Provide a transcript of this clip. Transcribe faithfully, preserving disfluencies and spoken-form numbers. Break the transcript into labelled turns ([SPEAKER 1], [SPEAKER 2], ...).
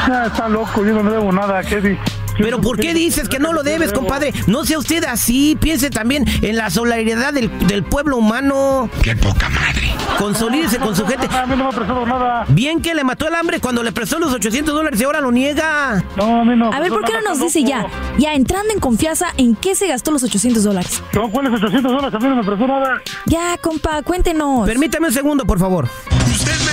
[SPEAKER 1] Ah, está loco, yo no debo nada, Kevin.
[SPEAKER 2] ¿Pero por qué dices que no lo debes, compadre? No sea usted así, piense también en la solidaridad del, del pueblo humano.
[SPEAKER 3] ¡Qué poca madre!
[SPEAKER 2] Consolídese con su gente.
[SPEAKER 1] A mí no me ha prestado nada.
[SPEAKER 2] Bien que le mató el hambre cuando le prestó los ochocientos dólares y ahora lo niega.
[SPEAKER 1] No, a mí no.
[SPEAKER 4] A ver, ¿por qué no nos dice ya? Ya, entrando en confianza, ¿en qué se gastó los ochocientos dólares?
[SPEAKER 1] No, ¿cuáles ochocientos dólares? A mí no me prestó nada.
[SPEAKER 4] Ya, compa, cuéntenos.
[SPEAKER 2] Permítame un segundo, por favor.